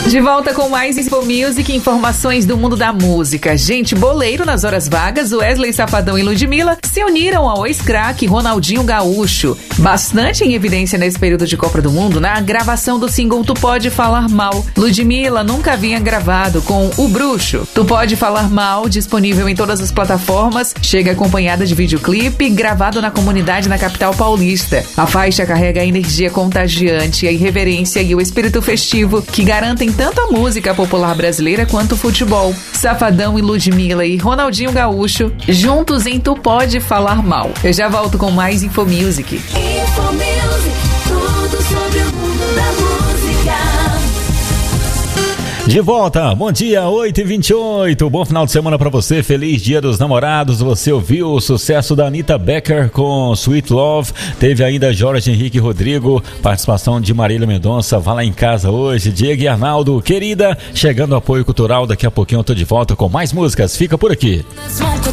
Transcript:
De volta com mais Info Music, informações do mundo da música. Gente, boleiro nas horas vagas, Wesley Safadão e Ludmilla se uniram ao ex-craque Ronaldinho Gaúcho. Bastante em evidência nesse período de Copa do Mundo, na gravação do single Tu Pode Falar Mal. Ludmilla nunca havia gravado com O Bruxo. Tu Pode Falar Mal, disponível em todas as plataformas, chega acompanhada de videoclipe gravado na comunidade na capital paulista. A faixa carrega a energia contagiante, a irreverência e o espírito festivo que garantem tanto a música popular brasileira quanto o futebol. Safadão e Ludmilla e Ronaldinho Gaúcho juntos em Tu Pode Falar Mal. Eu já volto com mais Info Music. Info Music, tudo sobre o mundo da música. De volta, bom dia, 8h28, bom final de semana pra você, feliz dia dos namorados. Você ouviu o sucesso da Anitta Becker com Sweet Love, teve ainda Jorge Henrique e Rodrigo, participação de Marília Mendonça, Vá Lá em Casa hoje, Diego e Arnaldo, querida, chegando o apoio cultural, daqui a pouquinho eu tô de volta com mais músicas, fica por aqui.